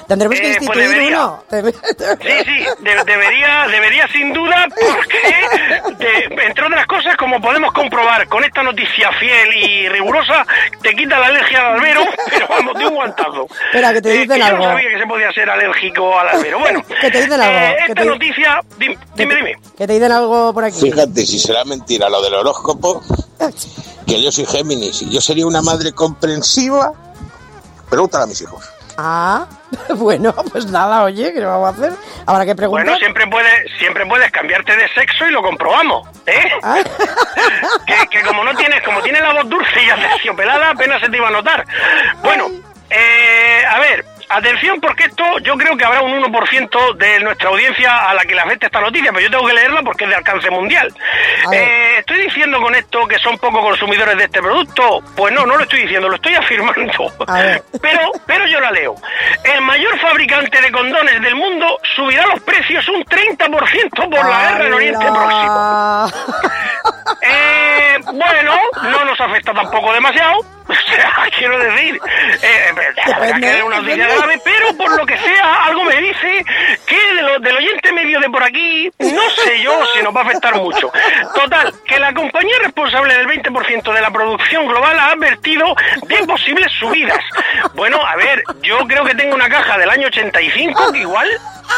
Tendremos que instituir pues uno. Sí, debería sin duda, porque entre otras cosas, como podemos comprobar con esta noticia fiel y rigurosa, te quita la alergia al albero, pero vamos, de un guantazo. Espera, que te dicen algo. Yo no sabía que se podía ser alérgico al albero. Bueno, que te dicen algo. Esta noticia, dime. Que te dicen algo por aquí. Fíjate, si será mentira lo del horóscopo, que yo soy Géminis y yo sería una madre comprensiva. Pregúntale a mis hijos. Ah, bueno, pues nada, oye, ¿qué le vamos a hacer? Habrá que preguntar. Bueno, siempre puedes cambiarte de sexo y lo comprobamos, ¿eh? ¿Ah? que como tienes la voz dulce y aterciopelada, apenas se te iba a notar. Bueno, a ver, atención, porque esto yo creo que habrá un 1% de nuestra audiencia a la que le afecte esta noticia, pero yo tengo que leerla porque es de alcance mundial. ¿Estoy diciendo con esto que son poco consumidores de este producto? Pues no lo estoy diciendo, lo estoy afirmando. Pero yo la leo. El mayor fabricante de condones del mundo subirá los precios un 30% por la guerra en Oriente Próximo. Bueno, no nos afecta tampoco demasiado. O sea, quiero decir, que es una noticia grave, pero por lo que sea, algo me dice que del oyente medio de por aquí, no sé yo si nos va a afectar mucho. Total, que la compañía responsable del 20% de la producción global ha advertido de posibles subidas. Bueno, a ver, yo creo que tengo una caja del año 85, que igual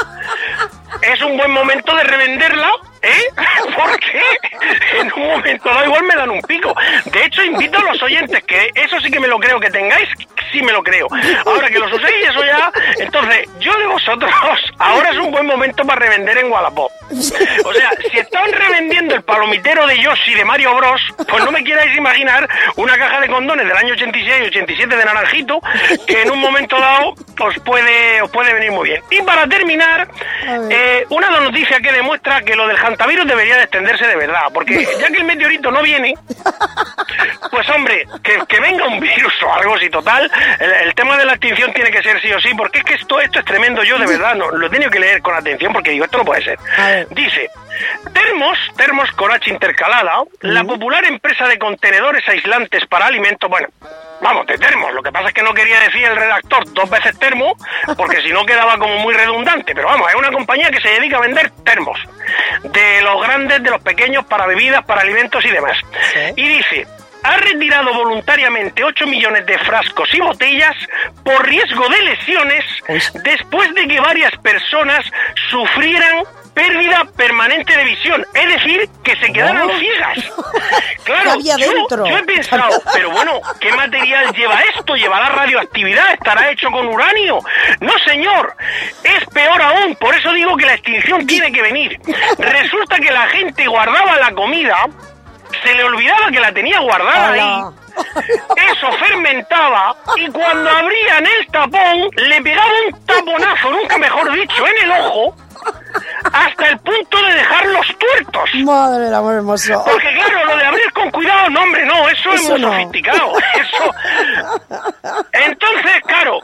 es un buen momento de revenderla, porque en un momento dado igual me dan un pico. De hecho, invito a los oyentes, que eso sí que me lo creo que tengáis, sí me lo creo. Ahora que los uséis, eso ya. Entonces, yo de vosotros, ahora es un buen momento para revender en Wallapop. O sea, si estaban revendiendo el palomitero de Yoshi de Mario Bros, pues no me queráis imaginar una caja de condones del año 86 y 87 de Naranjito, que en un momento dado os puede venir muy bien. Y para terminar, una noticia que demuestra que lo del hantavirus debería de extenderse de verdad, porque ya que el meteorito no viene, pues hombre, que venga un virus o algo, si total, el tema de la extinción tiene que ser sí o sí, porque es que esto es tremendo. Yo de verdad lo he tenido que leer con atención, porque digo, esto no puede ser. Dice: Termos con H intercalada, la popular empresa de contenedores aislantes para alimentos, bueno, vamos, de termos, lo que pasa es que no quería decir el redactor 2 veces termo, porque si no quedaba como muy redundante, pero vamos, es una compañía que se dedica a vender termos, de los grandes, de los pequeños, para bebidas, para alimentos y demás. ¿Sí? Y dice: ha retirado voluntariamente 8 millones de frascos y botellas por riesgo de lesiones después de que varias personas sufrieran pérdida permanente de visión, es decir, que se quedaron ciegas. Claro, yo he pensado, pero bueno, ¿qué material lleva esto? ¿Llevará radioactividad? ¿Estará hecho con uranio? No, señor, es peor aún, por eso digo que la extinción tiene que venir. Resulta que la gente guardaba la comida, se le olvidaba que la tenía guardada ahí, eso fermentaba, y cuando abrían el tapón, le pegaba un taponazo, nunca mejor dicho, en el ojo, hasta el punto de dejarlos tuertos. Madre del amor hermoso. Porque claro, lo de abrir con cuidado, no hombre, no, eso es muy sofisticado. Eso. Entonces, claro,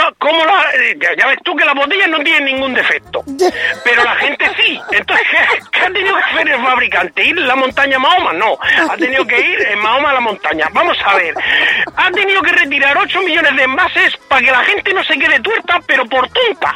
ya ves tú que las botellas no tienen ningún defecto, pero la gente sí. Entonces, ¿qué ha tenido que hacer el fabricante? ¿Ir a la montaña Mahoma? No, ha tenido que ir en Mahoma a la montaña. Vamos a ver, ha tenido que retirar 8 millones de envases para que la gente no se quede tuerta, pero por tonta.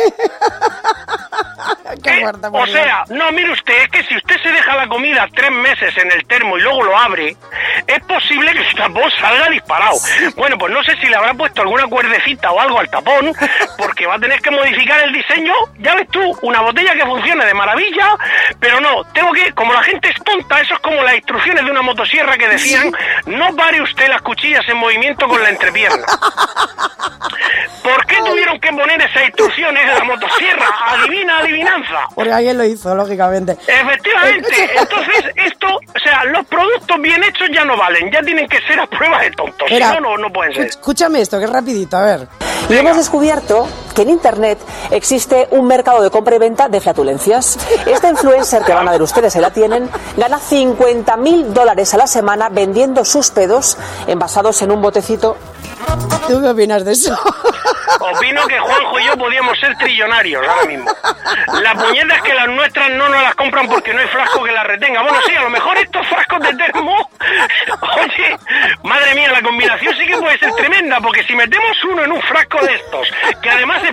O sea, no, mire usted, es que si usted se deja la comida 3 meses en el termo y luego lo abre, es posible que el tapón salga disparado. Bueno, pues no sé si le habrá puesto alguna cuerdecita o algo al tapón, porque va a tener que modificar el diseño. Ya ves tú, una botella que funcione de maravilla, pero no, como la gente es tonta, eso es como las instrucciones de una motosierra que decían: no pare usted las cuchillas en movimiento con la entrepierna. ¿Por qué tuvieron que poner esas instrucciones en la motosierra? Adivina, adivinanza. Porque alguien lo hizo, lógicamente. Efectivamente. Entonces, o sea, los productos bien hechos ya no valen, ya tienen que ser a prueba de tontos. Si no, no pueden ser. Escúchame esto, que es rapidito, a ver. Y hemos descubierto que en Internet existe un mercado de compra y venta de flatulencias. Esta influencer, que van a ver ustedes, ahí la tienen, gana $50.000 a la semana vendiendo sus pedos envasados en un botecito. ¿Tú qué opinas de eso? Opino que Juanjo y yo podíamos ser trillonarios ahora mismo. La puñeta es que las nuestras no nos las compran porque no hay frasco que las retenga. Bueno, sí, a lo mejor estos frascos de termo... Oye, madre mía, la combinación sí que puede ser tremenda, porque si metemos uno en un frasco de estos, que además es